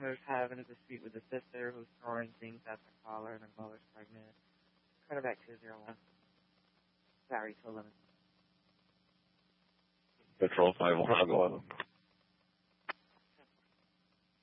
was having a dispute with his sister who's throwing things at the caller and her mother's pregnant. Cut her back to 01. Sorry, to 11. Patrol 5-1, I'll go on.